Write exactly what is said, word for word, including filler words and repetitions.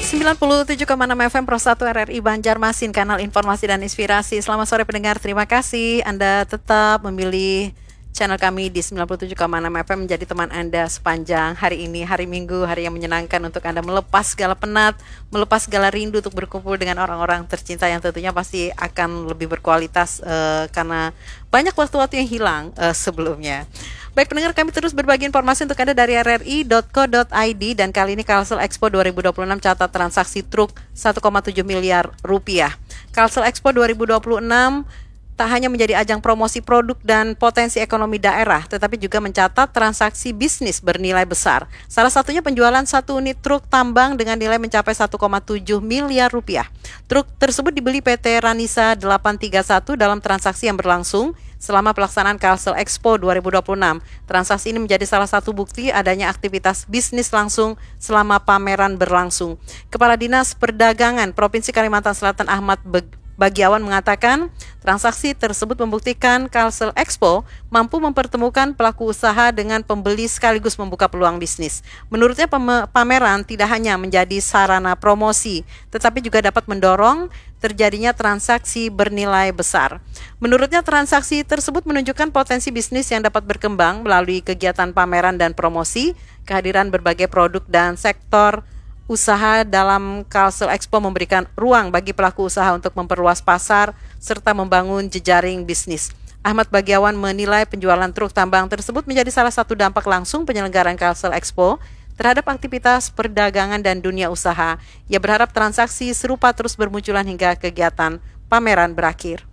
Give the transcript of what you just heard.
sembilan puluh tujuh koma enam F M Pro satu R R I Banjarmasin, kanal informasi dan inspirasi. Selamat sore pendengar, terima kasih Anda tetap memilih channel kami di sembilan puluh tujuh koma enam F M menjadi teman Anda sepanjang hari ini, hari Minggu, hari yang menyenangkan untuk Anda melepas segala penat, melepas segala rindu untuk berkumpul dengan orang-orang tercinta yang tentunya pasti akan lebih berkualitas uh, karena banyak waktu-waktu yang hilang uh, sebelumnya. Baik pendengar, kami terus berbagi informasi untuk Anda dari r r i dot co dot i d dan kali ini Kalsel Expo dua ribu dua puluh enam catat transaksi truk satu koma tujuh miliar rupiah. Kalsel Expo dua ribu dua puluh enam tak hanya menjadi ajang promosi produk dan potensi ekonomi daerah, tetapi juga mencatat transaksi bisnis bernilai besar. Salah satunya penjualan satu unit truk tambang dengan nilai mencapai satu koma tujuh miliar rupiah. Truk tersebut dibeli P T Ranisa delapan tiga satu dalam transaksi yang berlangsung selama pelaksanaan Kalsel Expo dua ribu dua puluh enam. Transaksi ini menjadi salah satu bukti adanya aktivitas bisnis langsung selama pameran berlangsung. Kepala Dinas Perdagangan Provinsi Kalimantan Selatan Ahmad Bagiawan mengatakan, transaksi tersebut membuktikan Kalsel Expo mampu mempertemukan pelaku usaha dengan pembeli sekaligus membuka peluang bisnis. Menurutnya pameran tidak hanya menjadi sarana promosi, tetapi juga dapat mendorong terjadinya transaksi bernilai besar. Menurutnya transaksi tersebut menunjukkan potensi bisnis yang dapat berkembang melalui kegiatan pameran dan promosi, kehadiran berbagai produk dan sektor usaha dalam Kalsel Expo memberikan ruang bagi pelaku usaha untuk memperluas pasar serta membangun jejaring bisnis. Ahmad Bagiawan menilai penjualan truk tambang tersebut menjadi salah satu dampak langsung penyelenggaraan Kalsel Expo terhadap aktivitas perdagangan dan dunia usaha. Ia berharap transaksi serupa terus bermunculan hingga kegiatan pameran berakhir.